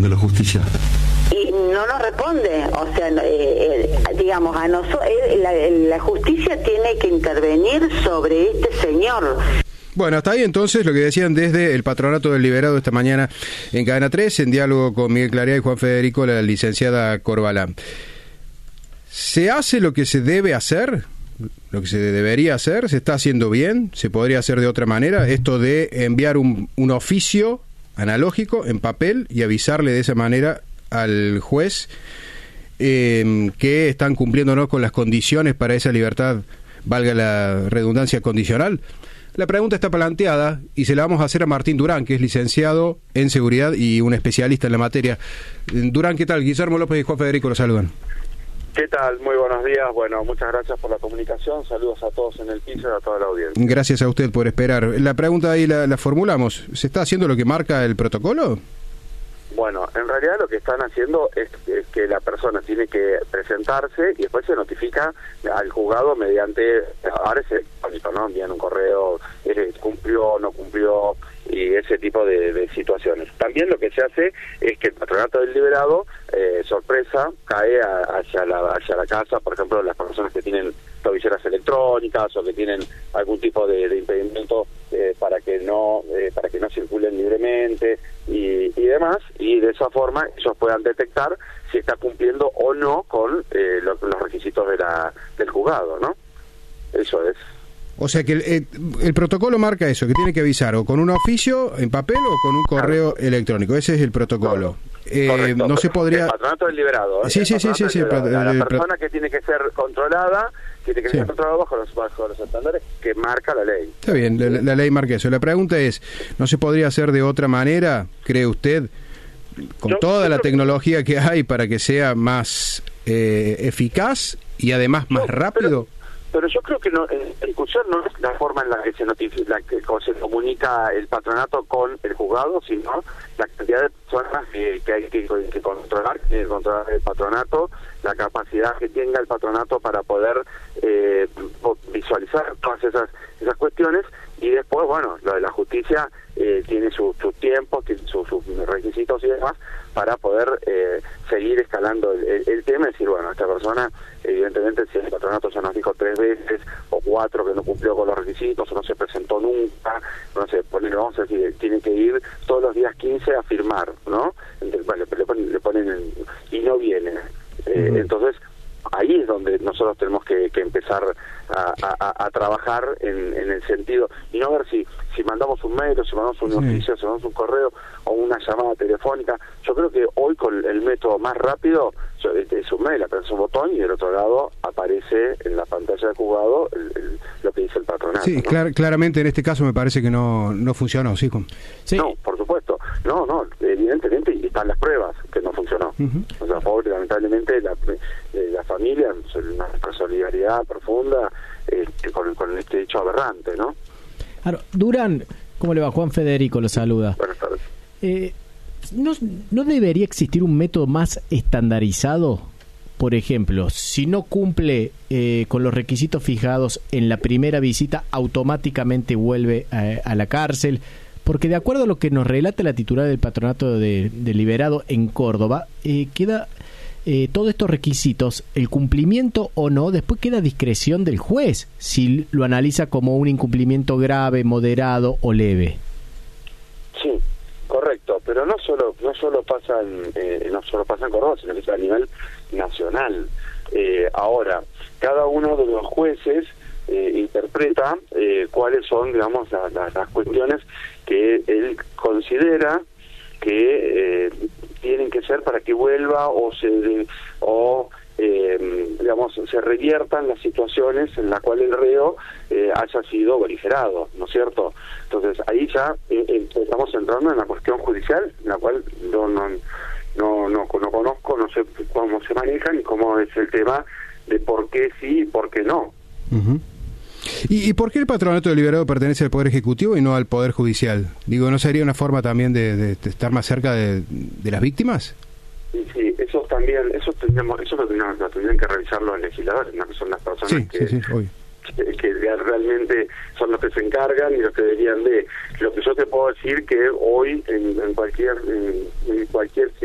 responde la justicia? Y no nos responde, o sea, digamos, a nosotros la justicia tiene que intervenir sobre este señor. Bueno, hasta ahí entonces lo que decían desde el Patronato del Liberado esta mañana en Cadena 3, en diálogo con Miguel Clarea y Juan Federico, la licenciada Corbalán. ¿Se hace lo que se debe hacer? ¿Lo que se debería hacer? ¿Se está haciendo bien? ¿Se podría hacer de otra manera? Esto de enviar un oficio analógico en papel y avisarle de esa manera al juez que están cumpliendo o no con las condiciones para esa libertad, valga la redundancia, condicional. La pregunta está planteada y se la vamos a hacer a Martín Durán, que es licenciado en seguridad y un especialista en la materia. Durán, ¿qué tal? Guillermo López y Juan Federico lo saludan. ¿Qué tal? Muy buenos días. Bueno, muchas gracias por la comunicación. Saludos a todos en el piso y a toda la audiencia. Gracias a usted por esperar. La pregunta ahí la formulamos. ¿Se está haciendo lo que marca el protocolo? Bueno, en realidad lo que están haciendo es que la persona tiene que presentarse y después se notifica al juzgado mediante, ahora es electrónico, ¿no? Envían un correo, cumplió, no cumplió, y ese tipo de situaciones. También lo que se hace es que el Patronato del Liberado, sorpresa, cae hacia la casa, por ejemplo, las personas que tienen tobilleras electrónicas o que tienen algún tipo de impedimento para que no circulen libremente y demás, y de esa forma ellos puedan detectar si está cumpliendo o no con los requisitos del juzgado, ¿no? Eso es. O sea que el protocolo marca eso, que tiene que avisar o con un oficio en papel o con un correo electrónico. Ese es el protocolo. No se podría... El Patronato del Liberado. Sí. La persona que tiene que ser controlada, tiene que ser controlada bajo los estándares que marca la ley. Está bien, la ley marca eso. La pregunta es, ¿no se podría hacer de otra manera, cree usted, con toda la tecnología que hay para que sea más eficaz y además más rápido? Pero yo creo que el cursor no es la forma en la que se comunica el patronato con el juzgado, sino la cantidad de personas que hay que controlar, que tiene que controlar el patronato, la capacidad que tenga el patronato para poder visualizar todas esas cuestiones, y después, bueno, lo de la justicia tiene sus tiempos, tiene sus requisitos y demás, para poder seguir escalando el tema y decir, bueno, esta persona, evidentemente, si el patronato ya nos dijo 3 veces o 4 que no cumplió con los requisitos o no se presentó nunca, no sé, vamos a decir, tiene que ir todos los días 15 a firmar, ¿no? Entonces, bueno, le ponen y no viene. Entonces, ahí es donde nosotros tenemos que empezar a trabajar en el sentido, y no ver si mandamos un mail o si mandamos un oficio, si mandamos un correo o una llamada telefónica. Yo creo que hoy con el método más rápido es un mail, apretas un botón y del otro lado aparece en la pantalla del juzgado lo que dice el patronato. Sí, ¿no? Claramente en este caso me parece que no funcionó, ¿sí? Sí. No, por supuesto. No, evidentemente, y están las pruebas que no funcionó. O sea, pobre, lamentablemente la familia, nuestra solidaridad profunda con este hecho aberrante, ¿no? Claro. Durán, ¿cómo le va? Juan Federico lo saluda. Buenas tardes. ¿No debería existir un método más estandarizado? Por ejemplo, si no cumple con los requisitos fijados en la primera visita, automáticamente vuelve a la cárcel. Porque de acuerdo a lo que nos relata la titular del Patronato de Liberado en Córdoba, queda todos estos requisitos, el cumplimiento o no, después queda a discreción del juez si lo analiza como un incumplimiento grave, moderado o leve. Sí, correcto, pero no solo pasa en Córdoba, sino que es a nivel nacional. Ahora, cada uno de los jueces interpreta cuáles son, digamos, las cuestiones que él considera que tienen que ser para que vuelva digamos, se reviertan las situaciones en las cuales el reo haya sido beligerado, ¿no es cierto? Entonces ahí ya estamos entrando en la cuestión judicial, en la cual no conozco, no sé cómo se maneja ni cómo es el tema de por qué sí y por qué no. ¿Y por qué el Patronato del Liberado pertenece al Poder Ejecutivo y no al Poder Judicial? Digo, ¿no sería una forma también de estar más cerca de las víctimas? Sí, eso también, eso lo tendrían que revisar los legisladores, ¿no? Que son las personas que realmente son los que se encargan y los que deberían de... Lo que yo te puedo decir que hoy en cualquier